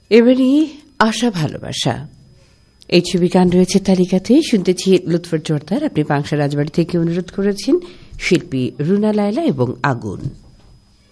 এবারই আশা ভালোবাসা এই ছবি গান রয়েছে তালিকাতে। শুনতেছি লুৎফর জোরদার। আপনি পাংশা রাজবাড়ি থেকে অনুরোধ করেছেন শিল্পী রুনা লায়লা এবং আগুন।